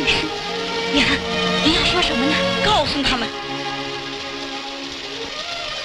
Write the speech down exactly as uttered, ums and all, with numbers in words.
师。娘，您要说什么呢？ 告诉他们，